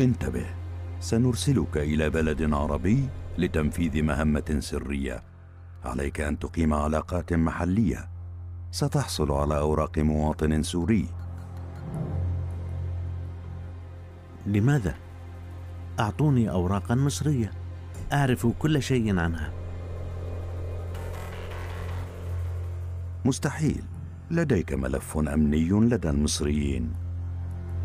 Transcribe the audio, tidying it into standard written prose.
انتبه، سنرسلك إلى بلد عربي لتنفيذ مهمة سرية. عليك أن تقيم علاقات محلية. ستحصل على أوراق مواطن سوري. لماذا؟ أعطوني أوراقا مصرية أعرف كل شيء عنها. مستحيل، لديك ملف أمني لدى المصريين.